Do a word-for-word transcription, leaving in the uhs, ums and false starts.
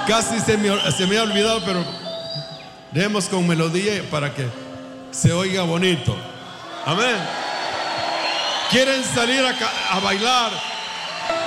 Casi se me, se me ha olvidado, pero dejemos con melodía para que se oiga bonito. Amén. ¿Quieren salir a, a bailar?